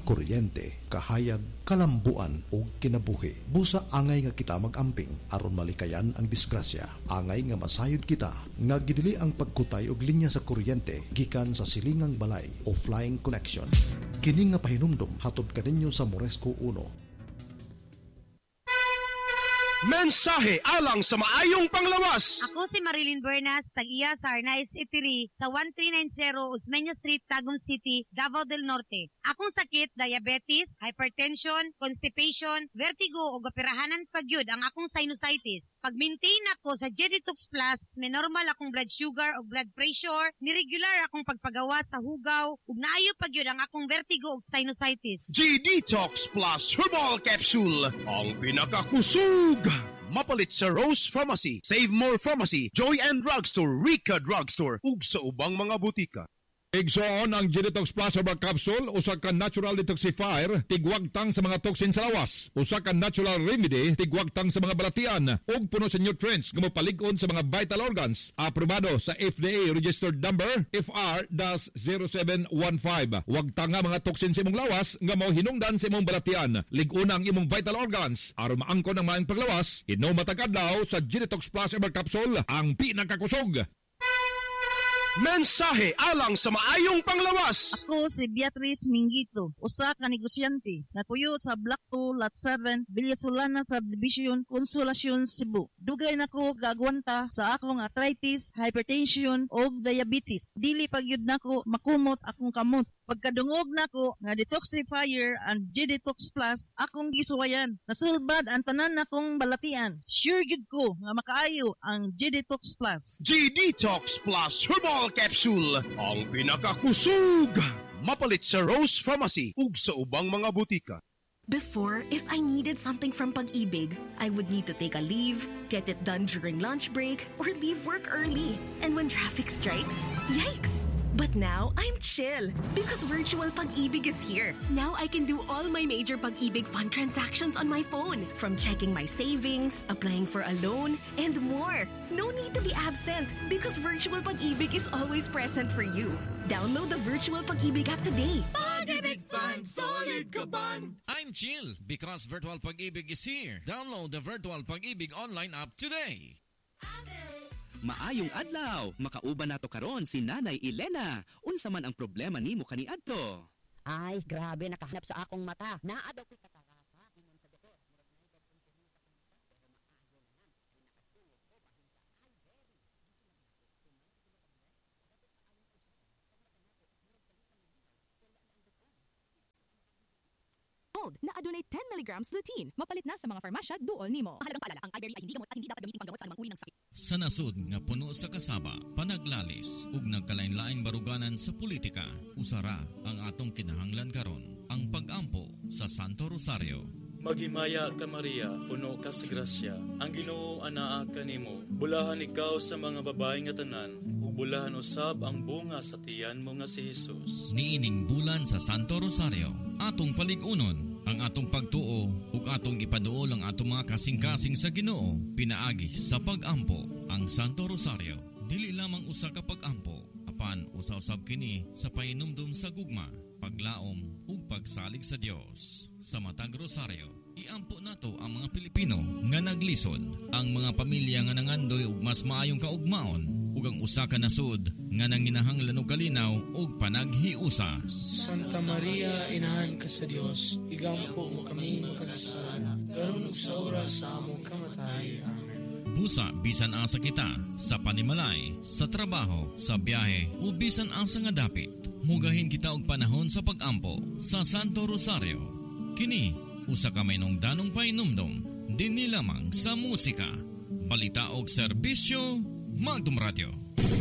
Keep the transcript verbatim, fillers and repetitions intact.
kuryente, kahayag, kalambuan o kinabuhi. Busa angay nga kita magamping aron malikayan ang disgrasya. Angay nga masayod kita nga gidili ang pagkutay og linya sa kuryente gikan sa silingang balay o flying connection. Kini nga pahinumdom hatod kaninyo sa Moresco one. Mensahe alang sa maayong panglawas. Ako si Marilyn Bernas, tag-iya sa Arnaiz Eatery sa one three nine zero Osmeña Street, Tagum City, Davao del Norte. Akong sakit, diabetes, hypertension, constipation, vertigo o gapirahanan pagyud ang akong sinusitis. Pag-maintain ako sa G-Detox Plus, may normal akong blood sugar o blood pressure, niregular akong pagpagawa sa hugaw, ug naayo pagyud ang akong vertigo o sinusitis. G-Detox Plus Herbal Capsule, ang pinakakusog. Mapalit sa Rose Pharmacy, Save More Pharmacy, Joy and Drugstore, Rica Drugstore, ug sa ubang mga butika. Igsoon ang G-Detox Plus Herbal Capsule, usa ka natural detoxifier, tigwagtang sa mga toxin sa lawas. Usa ka natural remedy, tigwagtang sa mga balatian, ug puno sa nutrients nga mopalig-on sa mga vital organs. Aprobado sa F D A registered number F R zero seven one five. Wagtang nga mga toxin sa imong lawas nga mao hinungdan sa imong balatian. Lig-una ang imong vital organs aron maangkon ang maayong paglawas. Inom matag adlaw sa G-Detox Plus Herbal Capsule, ang pinakakusog. Mensahe alang sa maayong panglawas. Ako si Beatrice Mingito, usa ka negosyante, napuyo sa Block two, Lot seven, Villasolana Subdivision, Consolacion, Cebu. Dugay nako gagwanta sa akong arthritis, hypertension o diabetes. Dili pagyud nako makumot akong kamot. Pagkadungog nako nga detoxifier and G-Detox Plus, akong gisuwayan. Nasulbad ang tanan nakong balatian. Sure gid ko nga makaayo ang G-Detox Plus. G-Detox Plus Herbal Capsule, ang pinakakusog. Mapalit sa Rose Pharmacy ug sa ubang mga butika. Before, if I needed something from Pag-ibig, I would need to take a leave, get it done during lunch break, or leave work early. And when traffic strikes, yikes! But now, I'm chill because virtual Pag-ibig is here. Now I can do all my major Pag-ibig fund transactions on my phone, from checking my savings, applying for a loan, and more. No need to be absent because virtual Pag-ibig is always present for you. Download the virtual Pag-ibig app today. Pag-ibig Fund, solid kaban. I'm chill because virtual Pag-ibig is here. Download the virtual Pag-ibig online app today. Maayong adlaw, makauban nato karon si Nanay Elena. Unsa man ang problema nimo kaniadto? Ay, grabe, nakahanap sa akong mata. Naa daw ko'y katarata, inon sa doktor. Murag na ibang kumpirmi sa kong mata, pero maayo na yan. Pinakatulog ko bahin sa ay, very. Gusto lang nato, tumay sa pinakabilan. Dapat maayon ko sa kong, pag mata nato, murag kalitan ng lihaw, pero laan ang doktor. Hold na adunay ten milligrams lutein. Mapalit na sa mga farmasya duol nimo. Mahalagang paalala, ang iBerry ay hindi gamot at hindi dapat gamitin panggamot sa anumang uri ng sakit. Sa nasud nga puno sa kasaba, panaglalis ug nagkalain-laing baruganan sa politika, usara ang atong kinahanglan karon, ang pag-ampo sa Santo Rosario. Maghimaya ka Maria, puno ka sa grasya. Ang Ginoo anaa kanimo. Bulahan ikaw sa mga babae nga tanan, ug bulahan usab ang bunga sa tiyan mo nga si Jesus. Niining bulan sa Santo Rosario, atong palig-unon ang atong pagtuo ug atong ipaduol ang atong mga kasing-kasing sa Ginoo pinaagi sa pag-ampo. Ang Santo Rosario dili lamang usa ka pag-ampo, apan usa-usab kini sa painumdum sa gugma, paglaom ug pagsalig sa Dios. Sa matag Rosario, iampo nato ang mga Pilipino nga naglisod, ang mga pamilya nga nangandoy ug mas maayong kaugmaon, ug ang usa ka nasud nga nanginahanglan og kalinaw ug panaghiusa. Santa Maria, inahan ka sa Dios, igampo mo kami makasalanan, karon ug sa oras sa among kamatay. Amen. Busa bisan asa kita sa panimalay, sa trabaho, sa biyahe o bisan asa nga dapit, mugahin kita og panahon sa pag-ampo sa Santo Rosario. Kini usa ka maynong danong painumdom dinhi lamang sa musika, balita og serbisyo, Magdum Radio.